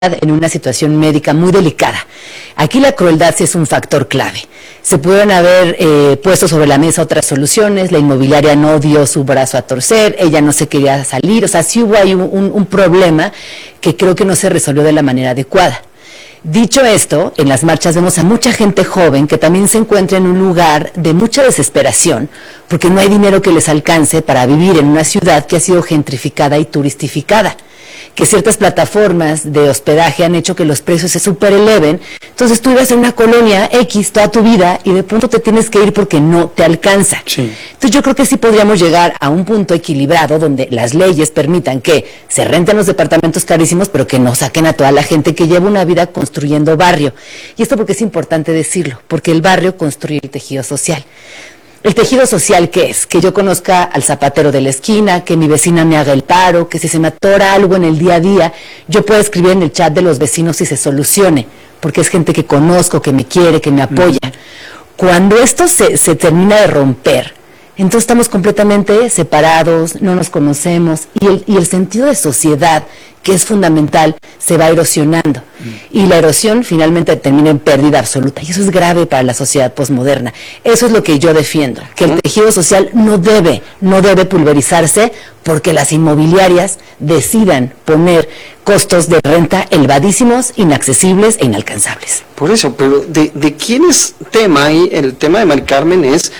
en una situación médica muy delicada. Aquí la crueldad sí es un factor clave. Se pudieron haber puesto sobre la mesa otras soluciones, la inmobiliaria no dio su brazo a torcer, ella no se quería salir, o sea, sí hubo ahí un problema que creo que no se resolvió de la manera adecuada. Dicho esto, en las marchas vemos a mucha gente joven que también se encuentra en un lugar de mucha desesperación, porque no hay dinero que les alcance para vivir en una ciudad que ha sido gentrificada y turistificada, que ciertas plataformas de hospedaje han hecho que los precios se supereleven. Entonces tú ibas en una colonia X toda tu vida y de pronto te tienes que ir porque no te alcanza. Sí. Entonces yo creo que sí podríamos llegar a un punto equilibrado donde las leyes permitan que se renten los departamentos carísimos, pero que no saquen a toda la gente que lleva una vida construyendo barrio. Y esto porque es importante decirlo, porque el barrio construye el tejido social. ¿El tejido social qué es? Que yo conozca al zapatero de la esquina, que mi vecina me haga el paro, que si se me atora algo en el día a día, yo puedo escribir en el chat de los vecinos y se solucione, porque es gente que conozco, que me quiere, que me apoya. Cuando esto se termina de romper, entonces estamos completamente separados, no nos conocemos, y el sentido de sociedad, que es fundamental, se va erosionando. Y la erosión finalmente termina en pérdida absoluta. Y eso es grave para la sociedad posmoderna. Eso es lo que yo defiendo, que el tejido social no debe pulverizarse porque las inmobiliarias decidan poner costos de renta elevadísimos, inaccesibles e inalcanzables. Por eso, pero ¿de quién es tema ahí? El tema de Mari Carmen es,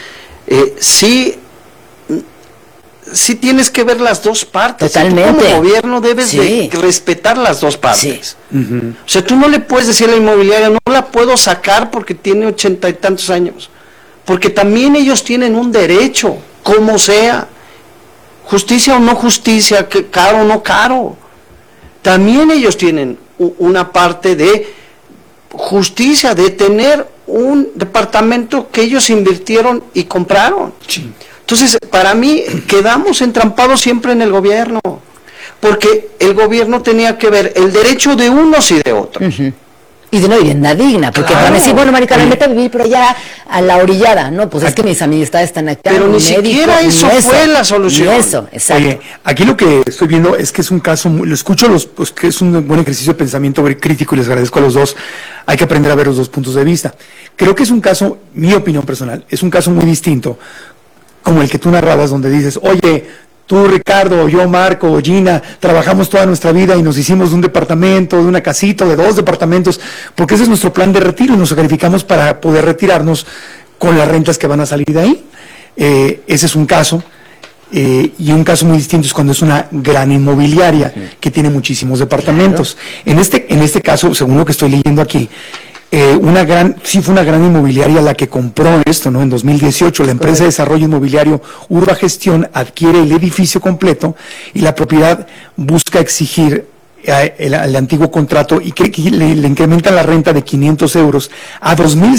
sí tienes que ver las dos partes. Totalmente. Tú como gobierno debes de respetar las dos partes. Sí. O sea, tú no le puedes decir a la inmobiliaria, no la puedo sacar porque tiene 80 y tantos años. Porque también ellos tienen un derecho, como sea. Justicia o no justicia, caro o no caro. También ellos tienen una parte de justicia, de tener un departamento que ellos invirtieron y compraron. Sí. Entonces, para mí, quedamos entrampados siempre en el gobierno, porque el gobierno tenía que ver el derecho de unos y de otros. Y de una vivienda digna, porque van a decir, bueno, Mari Carmen, vete a vivir por allá a la orillada, ¿no? Pues es que mis amistades están acá. Pero ni siquiera eso fue la solución. Eso, exacto. Oye, aquí lo que estoy viendo es que es un caso, lo escucho, pues que es un buen ejercicio de pensamiento crítico y les agradezco a los dos. Hay que aprender a ver los dos puntos de vista. Creo que es un caso, mi opinión personal, es un caso muy distinto, como el que tú narrabas, donde dices, oye, tú, Ricardo, yo, Marco, Gina, trabajamos toda nuestra vida y nos hicimos de un departamento, de una casita, de 2 departamentos, porque ese es nuestro plan de retiro y nos sacrificamos para poder retirarnos con las rentas que van a salir de ahí. Ese es un caso. Y un caso muy distinto es cuando es una gran inmobiliaria que tiene muchísimos departamentos. Claro. En este caso, según lo que estoy leyendo aquí, sí fue una gran inmobiliaria la que compró esto, ¿no? En 2018, la empresa de desarrollo inmobiliario Urba Gestión adquiere el edificio completo y la propiedad busca exigir el antiguo contrato y que le incrementan la renta de 500 euros a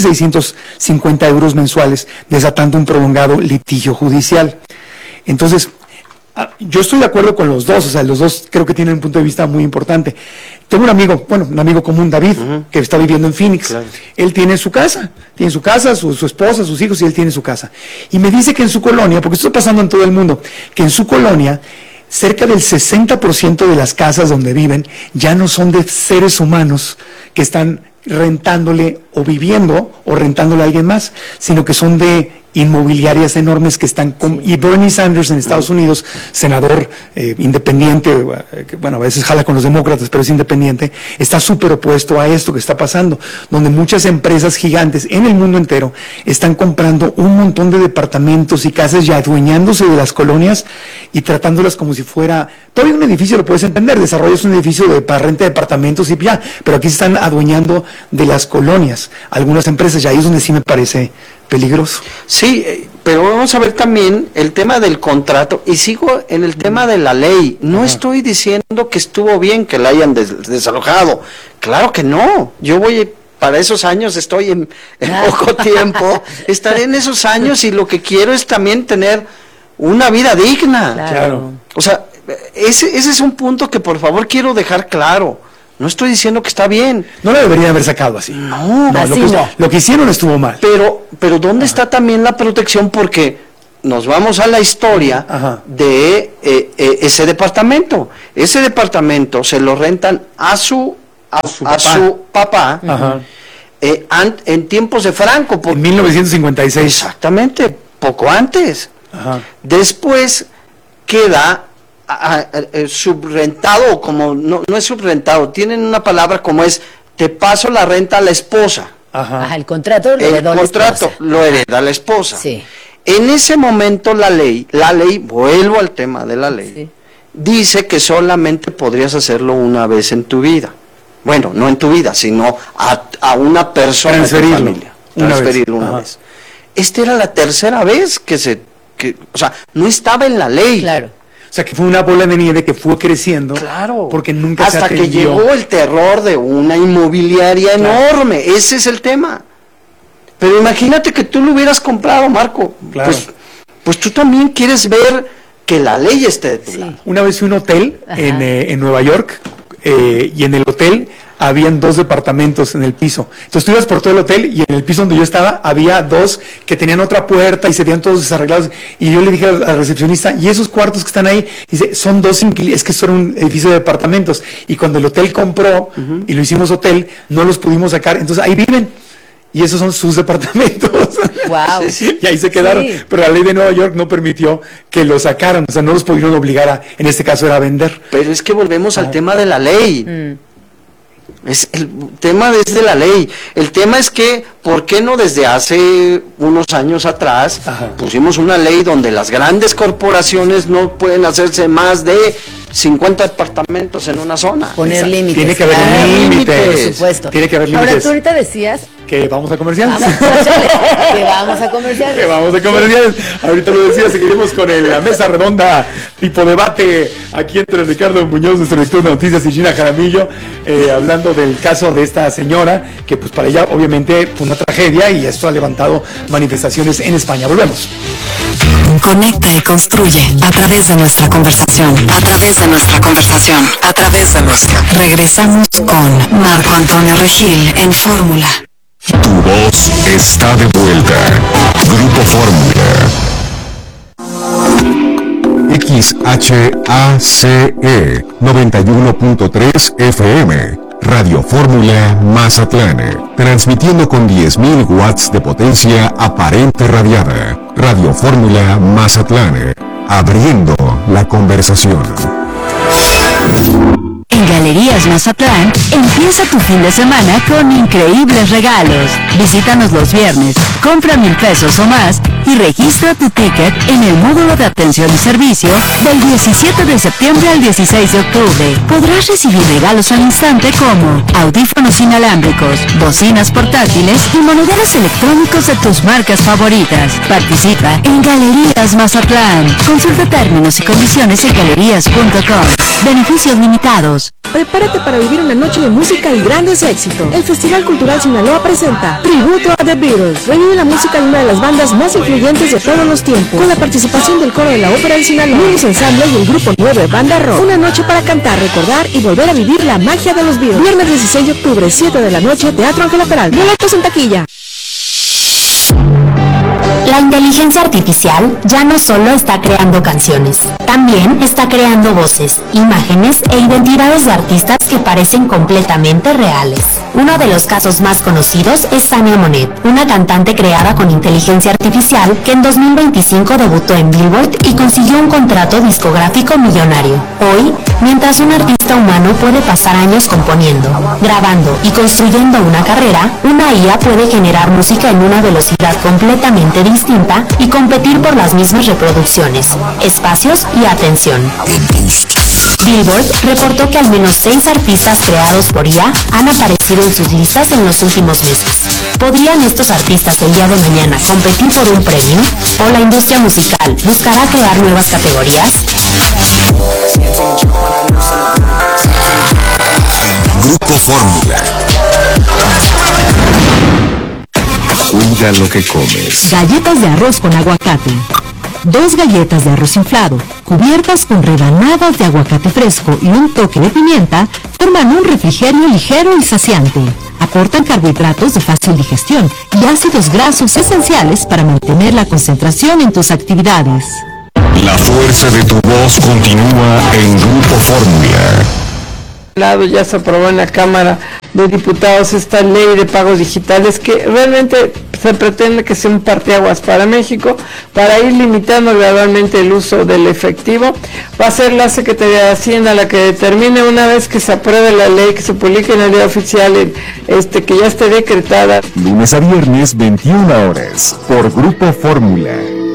2.650 euros mensuales, desatando un prolongado litigio judicial. Entonces, yo estoy de acuerdo con los dos, o sea, los dos creo que tienen un punto de vista muy importante. Tengo un amigo común, David, que está viviendo en Phoenix. Claro. Él tiene su casa, su esposa, sus hijos, y él tiene su casa. Y me dice que en su colonia, porque esto está pasando en todo el mundo, que en su colonia, cerca del 60% de las casas donde viven ya no son de seres humanos que están rentándole o viviendo o rentándole a alguien más, sino que son de inmobiliarias enormes que están y Bernie Sanders en Estados Unidos, senador independiente, bueno, a veces jala con los demócratas, pero es independiente, está súper opuesto a esto que está pasando, donde muchas empresas gigantes en el mundo entero están comprando un montón de departamentos y casas y adueñándose de las colonias y tratándolas como si fuera, todavía un edificio lo puedes entender, desarrollas un edificio para renta de departamentos y ya, pero aquí se están adueñando de las colonias, algunas empresas, y ahí es donde sí me parece peligroso. Sí, pero vamos a ver también el tema del contrato, y sigo en el tema de la ley. No estoy diciendo que estuvo bien que la hayan desalojado, claro que no. Yo para esos años, estoy en poco tiempo, estaré en esos años y lo que quiero es también tener una vida digna. Claro. O sea, ese es un punto que por favor quiero dejar claro. No estoy diciendo que está bien. No lo deberían haber sacado así. No, así lo que hicieron estuvo mal. Pero ¿dónde está también la protección? Porque nos vamos a la historia de ese departamento. Ese departamento se lo rentan a su su papá en tiempos de Franco. En 1956. Exactamente, poco antes. Ajá. Después queda subrentado, como no es subrentado, tienen una palabra como es, te paso la renta a la esposa. Ajá. El contrato lo heredó la esposa. Lo hereda la esposa. Sí. En ese momento la ley, vuelvo al tema de la ley, Sí. dice que solamente podrías hacerlo una vez en tu vida. Bueno, no en tu vida, sino a una persona de tu familia. Transferirlo una vez. Esta era la tercera vez o sea, no estaba en la ley. Claro. O sea, que fue una bola de nieve que fue creciendo. Claro. Porque nunca hasta se que atendió. llegó el terror de una inmobiliaria enorme. Ese es el tema. Pero imagínate que tú lo hubieras comprado, Marco. Claro. Pues tú también quieres ver que la ley esté de tu lado. Una vez fui a un hotel en Nueva York y en el hotel habían 2 departamentos en el piso. Entonces tú ibas por todo el hotel y en el piso donde yo estaba había 2 que tenían otra puerta y se veían todos desarreglados. Y yo le dije al recepcionista, ¿y esos cuartos que están ahí? Dice, son 2 inquilinos, es que son un edificio de departamentos. Y cuando el hotel compró y lo hicimos hotel, no los pudimos sacar. Entonces ahí viven. Y esos son sus departamentos. Wow. Y ahí se quedaron. Sí. Pero la ley de Nueva York no permitió que los sacaran. O sea, no los pudieron obligar en este caso era a vender. Pero es que volvemos al tema de la ley. El tema es de la ley. El tema es que, ¿por qué no desde hace unos años atrás pusimos una ley donde las grandes corporaciones no pueden hacerse más de 50 departamentos en una zona? Poner límites. Tiene que haber límites. Por supuesto. Tiene que haber límites. Ahora, tú ahorita decías Que vamos a comerciales. que vamos a comerciales. Que vamos a comerciales. Ahorita lo decía, seguiremos con la mesa redonda, tipo debate, aquí entre Ricardo Muñoz, nuestro director de noticias, y Gina Jaramillo, hablando del caso de esta señora, que pues para ella obviamente fue una tragedia y esto ha levantado manifestaciones en España. Volvemos. Conecta y construye a través de nuestra conversación. A través de nuestra conversación. A través de nuestra. Regresamos con Marco Antonio Regil en Fórmula. Tu voz está de vuelta. Grupo Fórmula. XHACE 91.3 FM. Radio Fórmula Mazatlán. Transmitiendo con 10.000 watts de potencia aparente radiada. Radio Fórmula Mazatlán. Abriendo la conversación. En Galerías Mazatlán, empieza tu fin de semana con increíbles regalos. Visítanos los viernes, compra 1,000 pesos o más y registra tu ticket en el módulo de atención y servicio del 17 de septiembre al 16 de octubre. Podrás recibir regalos al instante como audífonos inalámbricos, bocinas portátiles y monederos electrónicos de tus marcas favoritas. Participa en Galerías Mazatlán. Consulta términos y condiciones en galerías.com. Beneficios limitados. Prepárate para vivir una noche de música y grandes éxitos. El Festival Cultural Sinaloa presenta Tributo a The Beatles. Revive la música de una de las bandas más influyentes de todos los tiempos, con la participación del coro de la ópera de Sinaloa, Niños Ensamble y el grupo 9 Banda Rock. Una noche para cantar, recordar y volver a vivir la magia de los Beatles. Viernes 16 de octubre, 7 de la noche, Teatro Ángela Peralta. Boletos en taquilla. La inteligencia artificial ya no solo está creando canciones, también está creando voces, imágenes e identidades de artistas que parecen completamente reales. Uno de los casos más conocidos es Tania Monet, una cantante creada con inteligencia artificial que en 2025 debutó en Billboard y consiguió un contrato discográfico millonario. Hoy, mientras un artista humano puede pasar años componiendo, grabando y construyendo una carrera, una IA puede generar música en una velocidad completamente distinta y competir por las mismas reproducciones, espacios y atención. Billboard reportó que al menos 6 artistas creados por IA han aparecido en sus listas en los últimos meses. ¿Podrían estos artistas el día de mañana competir por un premio? ¿O la industria musical buscará crear nuevas categorías? Grupo Fórmula. Cuida lo que comes. Galletas de arroz con aguacate. 2 galletas de arroz inflado, cubiertas con rebanadas de aguacate fresco y un toque de pimienta, forman un refrigerio ligero y saciante. Aportan carbohidratos de fácil digestión y ácidos grasos esenciales para mantener la concentración en tus actividades. La fuerza de tu voz continúa en Grupo Fórmula. Ya se aprobó en la Cámara de Diputados esta ley de pagos digitales que realmente se pretende que sea un parteaguas para México, para ir limitando gradualmente el uso del efectivo. Va a ser la Secretaría de Hacienda la que determine, una vez que se apruebe la ley, que se publique en el Diario Oficial, que ya esté decretada. Lunes a viernes, 21 horas, por Grupo Fórmula.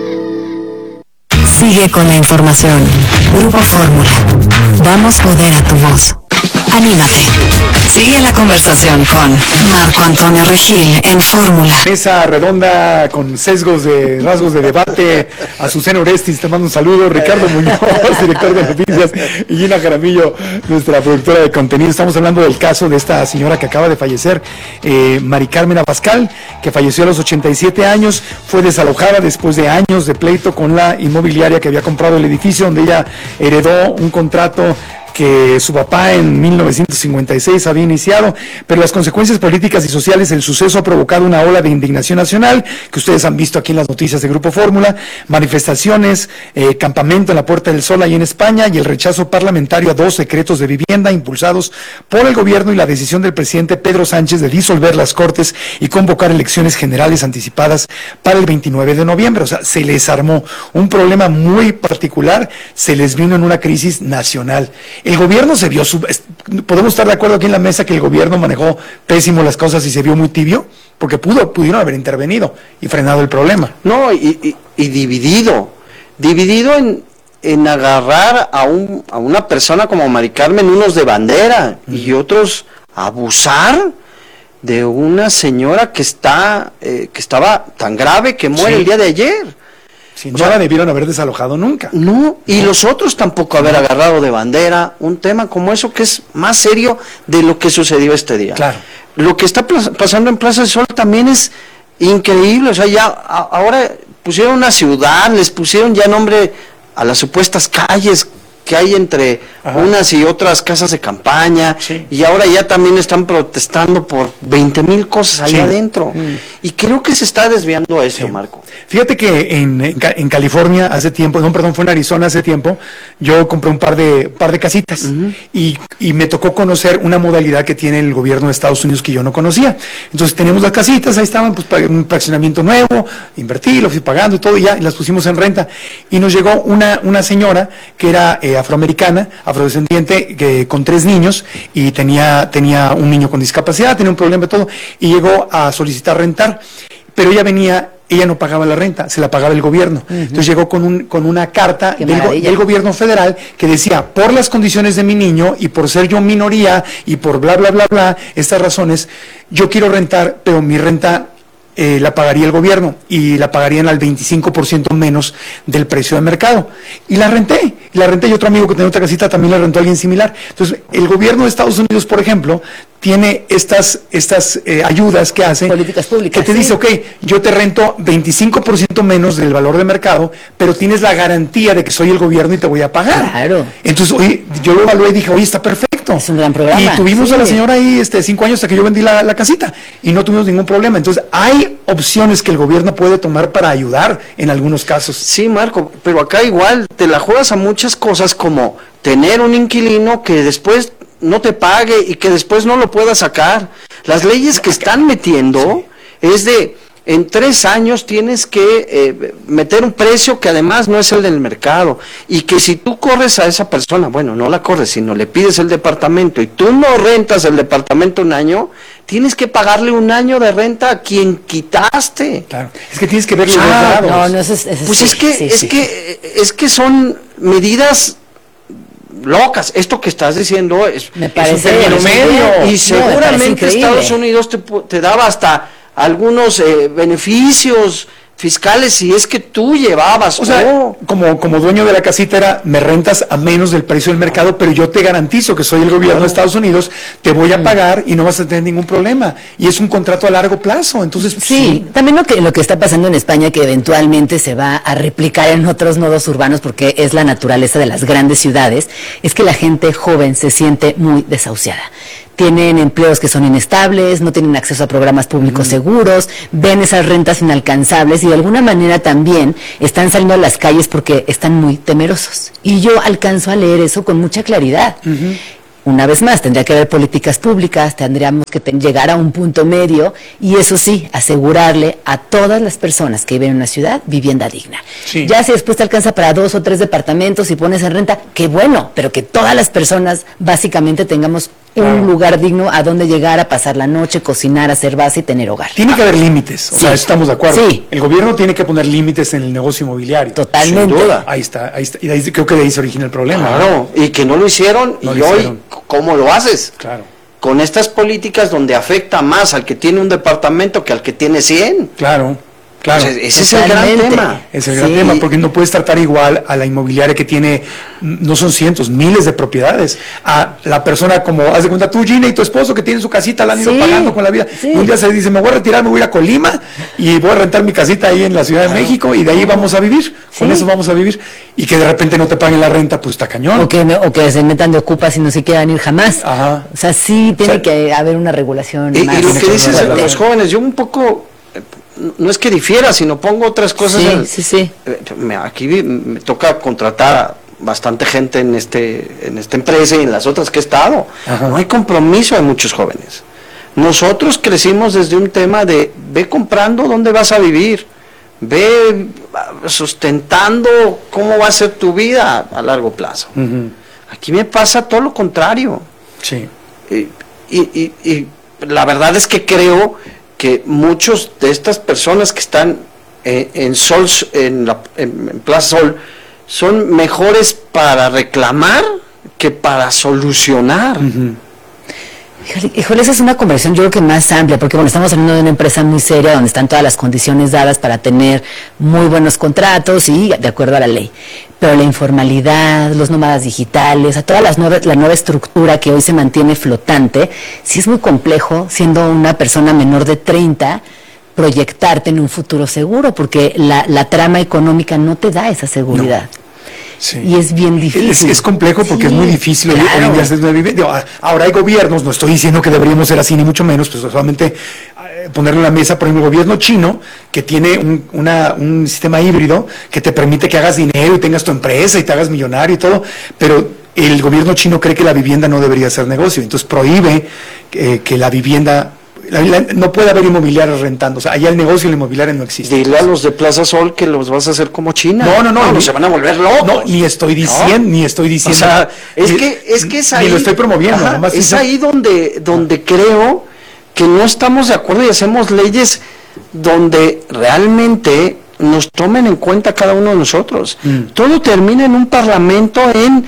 Sigue con la información. Grupo Fórmula. Damos poder a tu voz. Anímate. Sigue la conversación con Marco Antonio Regil en Fórmula. Mesa redonda con rasgos de debate. Azucena Orestis, te mando un saludo. Ricardo Muñoz, director de noticias, y Gina Jaramillo, nuestra productora de contenido. Estamos hablando del caso de esta señora que acaba de fallecer, Mari Carmen Abascal, que falleció a los 87 años. Fue desalojada después de años de pleito con la inmobiliaria que había comprado el edificio, donde ella heredó un contrato que su papá en 1956 había iniciado, pero las consecuencias políticas y sociales del suceso ha provocado una ola de indignación nacional, que ustedes han visto aquí en las noticias de Grupo Fórmula, manifestaciones, campamento en la Puerta del Sol ahí en España, y el rechazo parlamentario a 2 decretos de vivienda impulsados por el gobierno y la decisión del presidente Pedro Sánchez de disolver las Cortes y convocar elecciones generales anticipadas para el 29 de noviembre. O sea, se les armó un problema muy particular, se les vino en una crisis nacional. El gobierno se vio, podemos estar de acuerdo aquí en la mesa que el gobierno manejó pésimo las cosas y se vio muy tibio, porque pudieron haber intervenido y frenado el problema. No, y dividido en agarrar a una persona como Mari Carmen, unos de bandera, y otros abusar de una señora que estaba tan grave que muere el día de ayer. Si no la debieron haber desalojado nunca. No, y los otros tampoco haber agarrado de bandera un tema como eso, que es más serio de lo que sucedió este día. Claro. Lo que está pasando en Plaza del Sol también es increíble. O sea, ya ahora pusieron una ciudad, les pusieron ya nombre a las supuestas calles que hay entre unas y otras casas de campaña, y ahora ya también están protestando por 20,000 cosas allá adentro. Y creo que se está desviando eso, Marco. Fíjate que en California hace tiempo, fue en Arizona hace tiempo, yo compré un par de casitas, y me tocó conocer una modalidad que tiene el gobierno de Estados Unidos que yo no conocía. Entonces teníamos las casitas, ahí estaban, pues un fraccionamiento nuevo, invertí, lo fui pagando y todo, y las pusimos en renta. Y nos llegó una señora que era afroamericana, afrodescendiente, con 3 niños, y tenía un niño con discapacidad, tenía un problema y todo, y llegó a solicitar rentar, pero ella no pagaba la renta, se la pagaba el gobierno. Entonces llegó con una carta del gobierno federal que decía, por las condiciones de mi niño y por ser yo minoría y por bla, bla, bla, bla, estas razones, yo quiero rentar, pero mi renta la pagaría el gobierno, y la pagarían al 25% menos del precio de mercado. Y la renté, y otro amigo que tenía otra casita también la rentó a alguien similar. Entonces, el gobierno de Estados Unidos, por ejemplo, tiene estas ayudas que hace, políticas públicas, que te dice, ok, yo te rento 25% menos del valor de mercado, pero tienes la garantía de que soy el gobierno y te voy a pagar. Claro. Entonces, oye, yo lo evalué y dije, oye, está perfecto. Es un gran programa. Y tuvimos a la señora ahí 5 años hasta que yo vendí la casita, y no tuvimos ningún problema. Entonces, hay opciones que el gobierno puede tomar para ayudar en algunos casos. Sí, Marco, pero acá igual te la juegas a muchas cosas, como tener un inquilino que después no te pague y que después no lo pueda sacar. Las leyes que están metiendo es de, en 3 años tienes que meter un precio que además no es el del mercado, y que si tú corres a esa persona, bueno, no la corres, sino le pides el departamento y tú no rentas el departamento un año, tienes que pagarle 1 año de renta a quien quitaste. Claro, es que tienes que ver los dos lados. No, pues es que son medidas locas. Esto que estás diciendo me parece es un término medio, y seguramente increíble. Estados Unidos te daba hasta algunos beneficios fiscales si es que tú llevabas. O sea, como dueño de la casita me rentas a menos del precio del mercado, pero yo te garantizo que soy el gobierno de Estados Unidos, te voy a pagar y no vas a tener ningún problema. Y es un contrato a largo plazo, entonces... Sí, también lo que está pasando en España, que eventualmente se va a replicar en otros nodos urbanos, porque es la naturaleza de las grandes ciudades, es que la gente joven se siente muy desahuciada. Tienen empleos que son inestables, no tienen acceso a programas públicos seguros, ven esas rentas inalcanzables y de alguna manera también están saliendo a las calles porque están muy temerosos. Y yo alcanzo a leer eso con mucha claridad. una vez más, tendría que haber políticas públicas, tendríamos que llegar a un punto medio y eso sí, asegurarle a todas las personas que viven en una ciudad vivienda digna. Sí. Ya si después te alcanza para 2 o 3 departamentos y pones en renta, qué bueno, pero que todas las personas básicamente tengamos un lugar digno a donde llegar a pasar la noche, cocinar, hacer base y tener hogar. Tiene que haber límites, o Sí. sea, estamos de acuerdo. Sí. El gobierno tiene que poner límites en el negocio inmobiliario. Totalmente. Sin duda. Ahí está. Y de ahí, creo que de ahí se origina el problema. Claro, y que no lo hicieron, No y lo hoy, hicieron. ¿cómo lo haces? Claro. Con estas políticas donde afecta más al que tiene un departamento que al que tiene 100. Claro. O sea, ese es el gran Totalmente. tema. Es el gran Sí. tema, porque no puedes tratar igual a la inmobiliaria que tiene, no son cientos, miles de propiedades, a la persona como, haz de cuenta tú, Gina, y tu esposo que tiene su casita, la han ido Sí. pagando con la vida. Sí. Y un día se dice, me voy a retirar, me voy a ir a Colima y voy a rentar mi casita ahí en la Ciudad de México y de ahí vamos a vivir, con Sí. eso vamos a vivir. Y que de repente no te paguen la renta, pues está cañón. O que se metan de ocupas y no se quieran ir jamás. Ajá. O sea, sí tiene O sea, que haber una regulación Y más. lo que dices de fuerte. los jóvenes, yo un poco, no es que difiera, sino pongo otras cosas. Sí. Aquí me toca contratar a bastante gente en esta empresa y en las otras que he estado. Ajá. No hay compromiso de muchos jóvenes. Nosotros crecimos desde un tema de ve comprando dónde vas a vivir, ve sustentando cómo va a ser tu vida a largo plazo. Ujú. Aquí me pasa todo lo contrario. Sí. Y la verdad es que creo que muchos de estas personas que están en Plaza Sol son mejores para reclamar que para solucionar. Ujú. Híjole, esa es una conversación yo creo que más amplia, porque bueno, estamos hablando de una empresa muy seria donde están todas las condiciones dadas para tener muy buenos contratos y de acuerdo a la ley. Pero la informalidad, los nómadas digitales, a toda la nueva estructura que hoy se mantiene flotante, sí es muy complejo, siendo una persona menor de 30, proyectarte en un futuro seguro, porque la trama económica no te da esa seguridad. Sí. Y es bien difícil. Es complejo porque es muy difícil hoy en día hacer una vivienda. Ahora hay gobiernos, no estoy diciendo que deberíamos ser así, ni mucho menos, pues solamente ponerlo en la mesa, por ejemplo, el gobierno chino, que tiene un sistema híbrido que te permite que hagas dinero y tengas tu empresa y te hagas millonario y todo, pero el gobierno chino cree que la vivienda no debería ser negocio, entonces prohíbe que la vivienda... no puede haber inmobiliarios rentando, o sea, allá el negocio y la inmobiliaria no existe. Dile a los de Plaza Sol que los vas a hacer como China. No, se van a volver locos. No, ni estoy diciendo. O sea, es que es ahí. Ni lo estoy promoviendo. Ajá, nomás es ahí donde creo que no estamos de acuerdo y hacemos leyes donde realmente nos tomen en cuenta cada uno de nosotros. Todo termina en un parlamento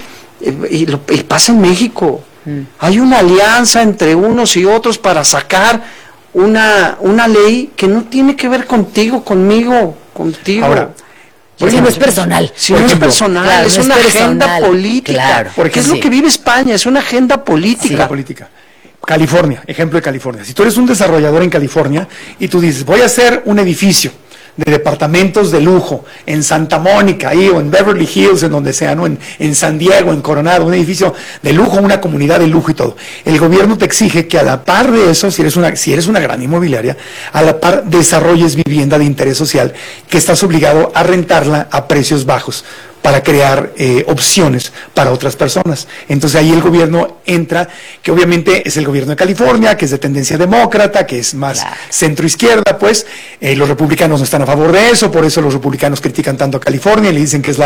y pasa en México. Hay una alianza entre unos y otros para sacar una ley que no tiene que ver contigo, conmigo, contigo. Ahora, Porque no es personal. Si no es personal, Claro, es no es una agenda personal, política. claro, Porque es sí. lo que vive España, es una agenda política. La política. California, ejemplo de California. Si tú eres un desarrollador en California y tú dices, voy a hacer un edificio de departamentos de lujo en Santa Mónica, ahí, o en Beverly Hills, en donde sea, ¿no? En San Diego, en Coronado, un edificio de lujo, una comunidad de lujo y todo. El gobierno te exige que a la par de eso, si eres una gran inmobiliaria, a la par desarrolles vivienda de interés social, que estás obligado a rentarla a precios bajos para crear opciones para otras personas. Entonces ahí el gobierno entra, que obviamente es el gobierno de California, que es de tendencia demócrata, que es más centro-izquierda, pues los republicanos no están a favor de eso, por eso los republicanos critican tanto a California y le dicen que es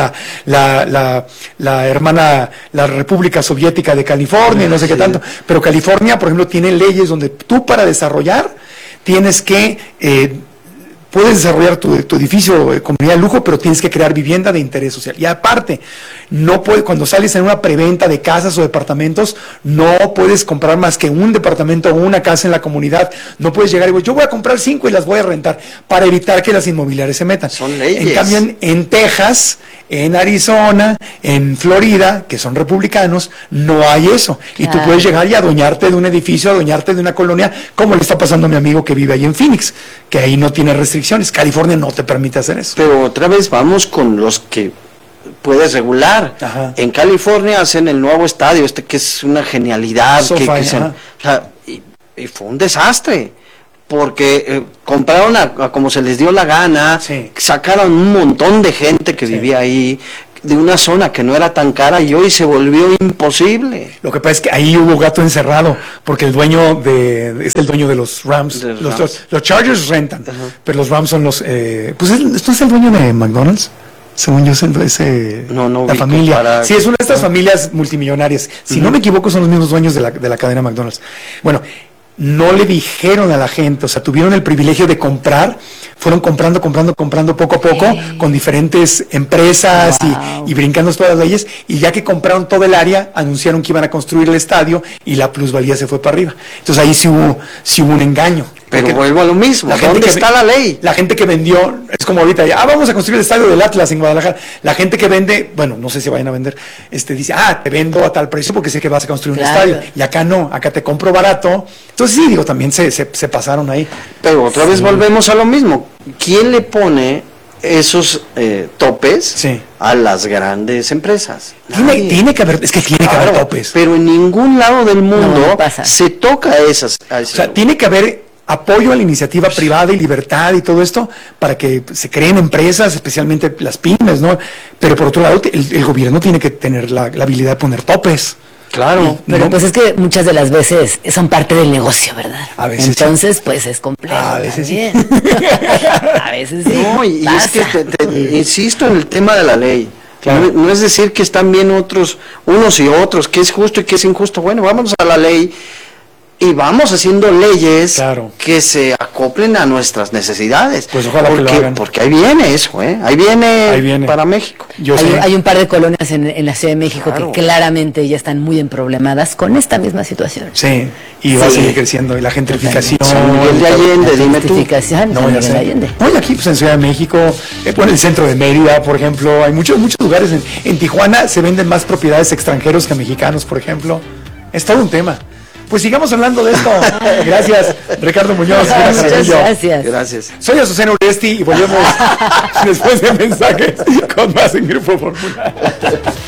la hermana, la República Soviética de California, y no sé qué tanto, pero California, por ejemplo, tiene leyes donde tú para desarrollar tienes que... puedes desarrollar tu edificio comunidad de lujo, pero tienes que crear vivienda de interés social. Y aparte, cuando sales en una preventa de casas o departamentos, no puedes comprar más que un departamento o una casa en la comunidad. No puedes llegar y decir, yo voy a comprar 5 y las voy a rentar, para evitar que las inmobiliarias se metan. Son leyes. En cambio, en Texas, en Arizona, en Florida, que son republicanos, no hay eso. Y tú puedes llegar y adueñarte de un edificio, adueñarte de una colonia, como le está pasando a mi amigo que vive ahí en Phoenix, que ahí no tiene restricciones. California no te permite hacer eso. Pero otra vez vamos con los que puedes regular. Ajá. En California hacen el nuevo estadio, que es una genialidad. SoFi, Y fue un desastre. Porque compraron a como se les dio la gana, Sí. sacaron un montón de gente que vivía ahí, de una zona que no era tan cara y hoy se volvió imposible. Lo que pasa es que ahí hubo gato encerrado, porque el dueño es el dueño de los Rams. Los Chargers rentan, pero los Rams son los... ¿esto es el dueño de McDonald's? Según yo, la familia. Sí, es una de estas familias multimillonarias. Si no me equivoco, son los mismos dueños de la cadena McDonald's. Bueno, no le dijeron a la gente, o sea, tuvieron el privilegio de comprar, fueron comprando poco a poco, con diferentes empresas y brincando todas las leyes, y ya que compraron todo el área, anunciaron que iban a construir el estadio y la plusvalía se fue para arriba. Entonces ahí sí hubo un engaño. Pero vuelvo a lo mismo, ¿dónde está la ley? La gente que vendió, es como ahorita, vamos a construir el estadio del Atlas en Guadalajara. La gente que vende, bueno, no sé si vayan a vender, dice, te vendo a tal precio porque sé que vas a construir un estadio. Y acá no, acá te compro barato. Entonces sí, digo, también se pasaron ahí. Pero otra vez volvemos a lo mismo. ¿Quién le pone esos topes a las grandes empresas? Tiene que haber topes. Pero en ningún lado del mundo se toca a esas. O sea, tiene que haber apoyo a la iniciativa privada y libertad y todo esto para que se creen empresas, especialmente las pymes, ¿no? Pero por otro lado, el gobierno tiene que tener la habilidad de poner topes. Claro. Pero pues es que muchas de las veces son parte del negocio, ¿verdad? A veces entonces, pues es complejo. A veces sí. A veces sí. No, y es que insisto en el tema de la ley. Claro. No es decir que están bien unos y otros, que es justo y que es injusto. Bueno, vámonos a la ley y vamos haciendo leyes que se acoplen a nuestras necesidades. Pues ojalá que lo hagan. Porque ahí viene eso, ahí viene para México. Hay un par de colonias en la Ciudad de México que claramente ya están muy emproblemadas con esta misma situación. Sí, y va a seguir creciendo. Y la gentrificación. San Miguel de Allende, dime tú. No, aquí pues en Ciudad de México, en el centro de Mérida, por ejemplo, hay muchos lugares. En Tijuana se venden más propiedades extranjeros que mexicanos, por ejemplo. Es todo un tema. Pues sigamos hablando de esto. Gracias, Ricardo Muñoz. Gracias. Soy Azucena Uresti y volvemos después de mensajes con más en Grupo Fórmula.